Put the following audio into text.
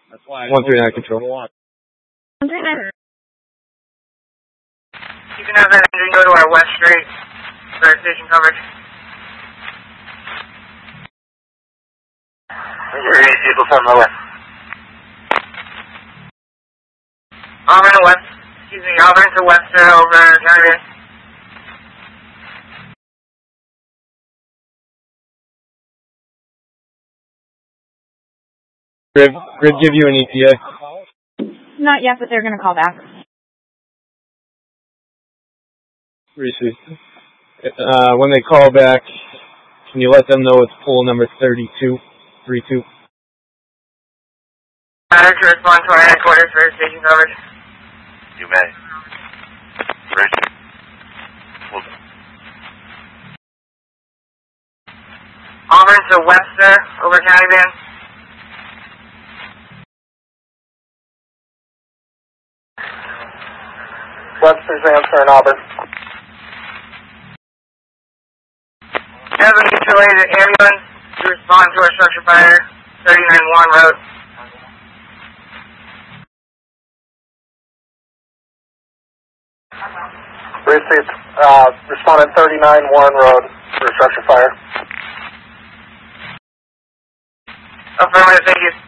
That's why 139 control. 139. You can have that engine go to our West Street for station coverage. Your vehicles on the left. Auburn to Western over County. Grid give you an ETA? Not yet, but they're going to call back. Receive. When they call back, can you let them know it's pool number 3232? Matter to respond to our headquarters for station coverage. You may. Bridge. Auburn to Webster over County Van. Webster's answering Auburn. You have a mutual aid ambulance to respond to our structure fire, 39 Warren Road. Received. Respondent 39 Warren Road for structure fire. Affirmative, thank you.